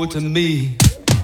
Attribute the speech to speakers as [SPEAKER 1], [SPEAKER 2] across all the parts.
[SPEAKER 1] owe it to me.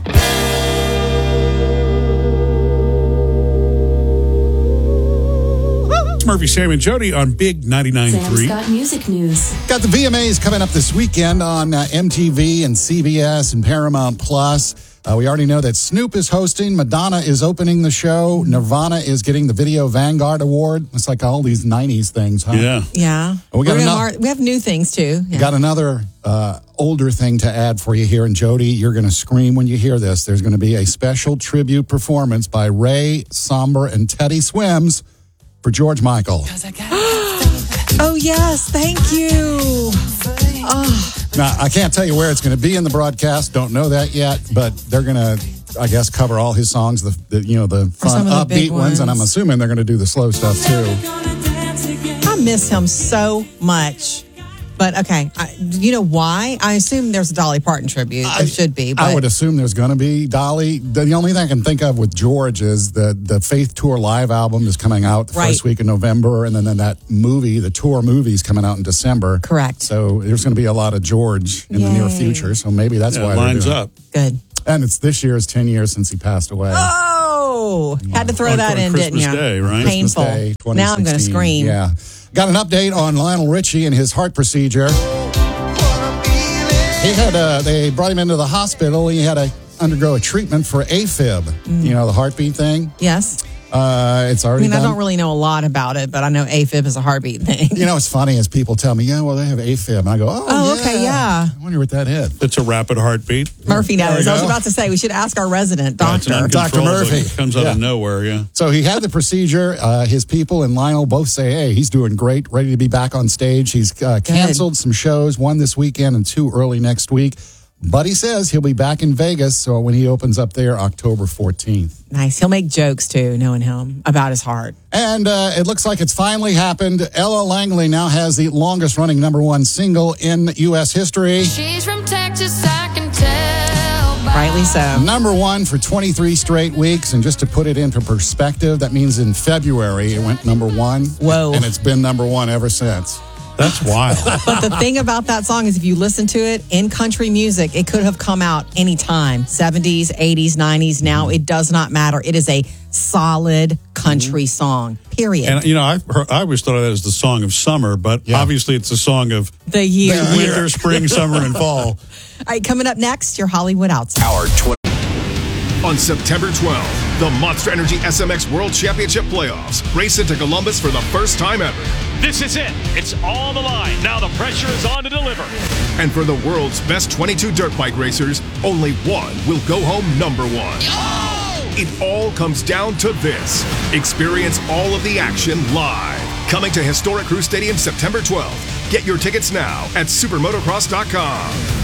[SPEAKER 2] Murphy, Sam, and Jody on Big 99.3.
[SPEAKER 3] Sam's got music news.
[SPEAKER 4] Got the VMAs coming up this weekend on MTV and CBS and Paramount Plus. We already know that Snoop is hosting. Madonna is opening the show. Nirvana is getting the Video Vanguard Award. It's like all these 90s things, huh?
[SPEAKER 2] Yeah.
[SPEAKER 5] Yeah.
[SPEAKER 4] We
[SPEAKER 5] have new things, too. Yeah.
[SPEAKER 4] Got another older thing to add for you here. And Jody, you're going to scream when you hear this. There's going to be a special tribute performance by Ray, Somber, and Teddy Swims for George Michael.
[SPEAKER 5] Oh, yes. Thank you. Oh.
[SPEAKER 4] Now, I can't tell you where it's going to be in the broadcast. Don't know that yet, but they're going to, I guess, cover all his songs, the fun, upbeat ones, and I'm assuming they're going to do the slow stuff, too.
[SPEAKER 5] I miss him so much. But, okay, you know why? I assume there's a Dolly Parton tribute. There should be. But
[SPEAKER 4] I would assume there's going to be Dolly. The only thing I can think of with George is the Faith Tour live album is coming out the first week of November, and then that movie, the tour movie, is coming out in December.
[SPEAKER 5] Correct.
[SPEAKER 4] So there's going to be a lot of George in the near future, so maybe that's why
[SPEAKER 2] it lines up.
[SPEAKER 5] Good.
[SPEAKER 4] And it's this year is 10 years since he passed away.
[SPEAKER 5] Oh! Had to throw that in,
[SPEAKER 2] Christmas
[SPEAKER 5] didn't you?
[SPEAKER 2] Day, right?
[SPEAKER 5] Painful.
[SPEAKER 4] Christmas Day,
[SPEAKER 5] Now I'm going to scream.
[SPEAKER 4] Yeah. Got an update on Lionel Richie and his heart procedure. He had they brought him into the hospital. He had to undergo a treatment for AFib. You know, the heartbeat thing.
[SPEAKER 5] Yes.
[SPEAKER 4] It's already done.
[SPEAKER 5] I don't really know a lot about it, but I know AFib is a heartbeat thing.
[SPEAKER 4] You know, it's funny as people tell me, yeah, well, they have AFib. And I go,
[SPEAKER 5] okay, yeah.
[SPEAKER 4] I wonder what that is.
[SPEAKER 2] It's a rapid heartbeat.
[SPEAKER 5] Murphy knows. I was about to say, we should ask our resident doctor.
[SPEAKER 4] Dr. Murphy.
[SPEAKER 2] It comes out of nowhere, yeah.
[SPEAKER 4] So he had the procedure. His people and Lionel both say, hey, he's doing great, ready to be back on stage. He's canceled some shows, one this weekend and two early next week. But he says he'll be back in Vegas so when he opens up there October 14th.
[SPEAKER 5] Nice. He'll make jokes, too, knowing him, about his heart.
[SPEAKER 4] And it looks like it's finally happened. Ella Langley now has the longest-running #1 single in U.S. history.
[SPEAKER 6] She's from Texas, I can tell.
[SPEAKER 5] Rightly so.
[SPEAKER 4] #1 for 23 straight weeks. And just to put it into perspective, that means in February it went #1.
[SPEAKER 5] Whoa.
[SPEAKER 4] And it's been #1 ever since.
[SPEAKER 2] That's wild.
[SPEAKER 5] But the thing about that song is if you listen to it in country music, it could have come out anytime. 70s, 80s, 90s. Now it does not matter. It is a solid country song, period.
[SPEAKER 2] And, I always thought of that as the song of summer, but obviously it's a song of
[SPEAKER 5] the year.
[SPEAKER 2] Winter, spring, summer, and fall.
[SPEAKER 5] All right, coming up next, your Hollywood Outsider.
[SPEAKER 7] Hour 20. On September 12th, the Monster Energy SMX World Championship Playoffs race into Columbus for the first time ever.
[SPEAKER 8] This is it. It's on the line. Now the pressure is on to deliver.
[SPEAKER 7] And for the world's best 22 dirt bike racers, only one will go home #1.
[SPEAKER 8] Oh!
[SPEAKER 7] It all comes down to this. Experience all of the action live. Coming to Historic Crew Stadium September 12th. Get your tickets now at supermotocross.com.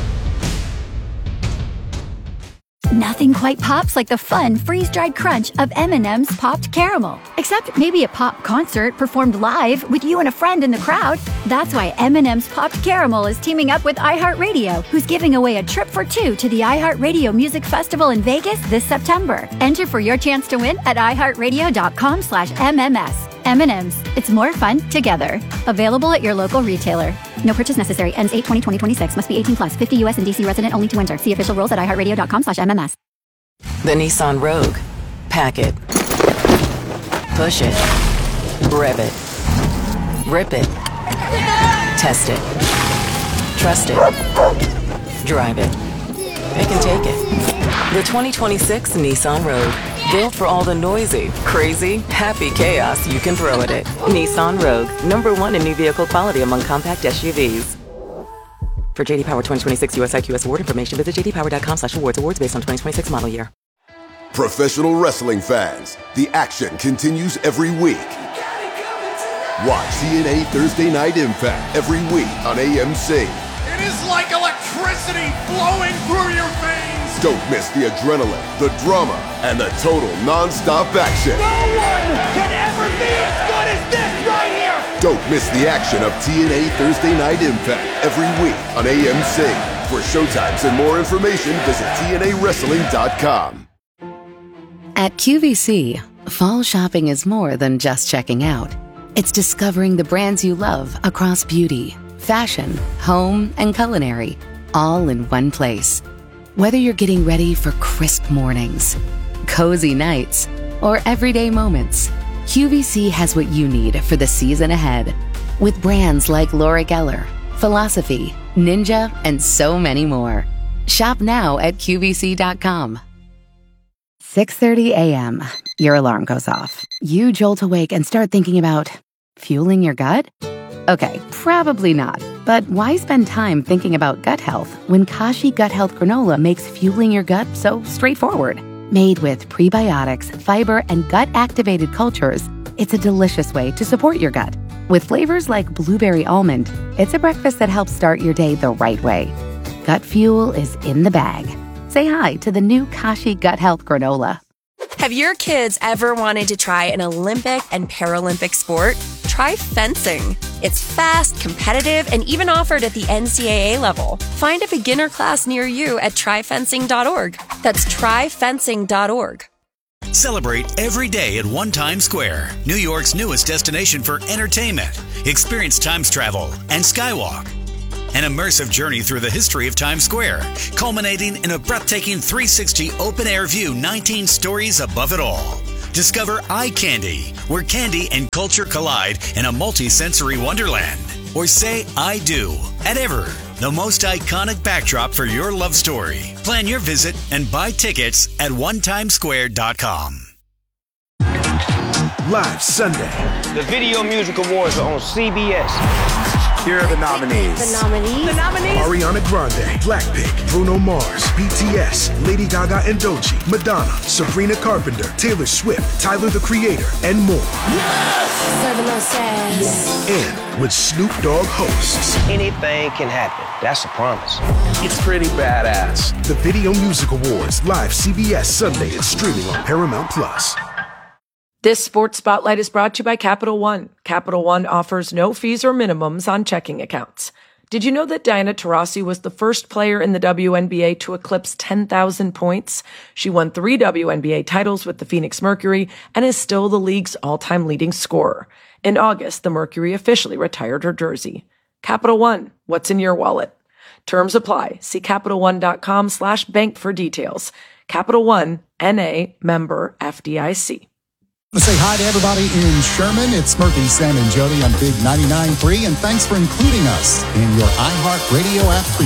[SPEAKER 9] Nothing quite pops like the fun freeze-dried crunch of M&M's Popped Caramel. Except maybe a pop concert performed live with you and a friend in the crowd. That's why M&M's Popped Caramel is teaming up with iHeartRadio, who's giving away a trip for two to the iHeartRadio Music Festival in Vegas this September. Enter for your chance to win at iHeartRadio.com/MMS. M&M's. It's more fun together. Available at your local retailer. No purchase necessary. Ends 8/20/2026. Must be 18 plus. 50 U.S. and D.C. resident only to enter. See official rules at iHeartRadio.com/MMS.
[SPEAKER 10] The Nissan Rogue. Pack it. Push it. Rev it. Rip it. Test it. Trust it. Drive it. Pick and take it. The 2026 Nissan Rogue. Built for all the noisy, crazy, happy chaos you can throw at it. Nissan Rogue. #1 in new vehicle quality among compact SUVs. For J.D. Power 2026 US IQS award information, visit jdpower.com/awards. Awards based on 2026 model year.
[SPEAKER 11] Professional wrestling fans, the action continues every week. Watch TNA Thursday Night Impact every week on AMC.
[SPEAKER 12] It is like electricity flowing through your veins.
[SPEAKER 11] Don't miss the adrenaline, the drama, and the total non-stop action.
[SPEAKER 12] No one can ever be as good as this right here.
[SPEAKER 11] Don't miss the action of TNA Thursday Night Impact every week on AMC. For showtimes and more information, visit TNAWrestling.com.
[SPEAKER 13] At QVC, fall shopping is more than just checking out. It's discovering the brands you love across beauty, fashion, home, and culinary, all in one place. Whether you're getting ready for crisp mornings, cozy nights, or everyday moments, QVC has what you need for the season ahead. With brands like Laura Geller, Philosophy, Ninja, and so many more. Shop now at QVC.com. 6:30 a.m. Your alarm goes off. You jolt awake and start thinking about fueling your gut? Okay, probably not. But why spend time thinking about gut health when Kashi Gut Health Granola makes fueling your gut so straightforward? Made with prebiotics, fiber, and gut-activated cultures, it's a delicious way to support your gut. With flavors like blueberry almond, it's a breakfast that helps start your day the right way. Gut fuel is in the bag. Say hi to the new Kashi Gut Health Granola.
[SPEAKER 1] Have your kids ever wanted to try an Olympic and Paralympic sport? Try fencing. It's fast, competitive, and even offered at the NCAA level. Find a beginner class near you at tryfencing.org. That's tryfencing.org.
[SPEAKER 3] Celebrate every day at One Times Square, New York's newest destination for entertainment. Experience Times Travel and Skywalk. An immersive journey through the history of Times Square, culminating in a breathtaking 360 open-air view 19 stories above it all. Discover Eye Candy, where candy and culture collide in a multi-sensory wonderland. Or say I do at Ever, the most iconic backdrop for your love story. Plan your visit and buy tickets at onetimesquare.com.
[SPEAKER 14] Live Sunday.
[SPEAKER 15] The Video Music Awards are on CBS.
[SPEAKER 14] Here are the nominees. Ariana Grande, Blackpink, Bruno Mars, BTS, Lady Gaga and Doechii, Madonna, Sabrina Carpenter, Taylor Swift, Tyler the Creator, and more. And with Snoop Dogg hosts.
[SPEAKER 15] Anything can happen. That's a promise.
[SPEAKER 14] It's pretty badass. The Video Music Awards, live CBS Sunday and streaming on Paramount Plus.
[SPEAKER 16] This Sports Spotlight is brought to you by Capital One. Capital One offers no fees or minimums on checking accounts. Did you know that Diana Taurasi was the first player in the WNBA to eclipse 10,000 points? She won 3 WNBA titles with the Phoenix Mercury and is still the league's all-time leading scorer. In August, the Mercury officially retired her jersey. Capital One, what's in your wallet? Terms apply. See CapitalOne.com/bank for details. Capital One, N.A., member FDIC.
[SPEAKER 4] Let's say hi to everybody in Sherman. It's Murphy, Sam, and Jody on Big 99.3, and thanks for including us in your iHeartRadio app.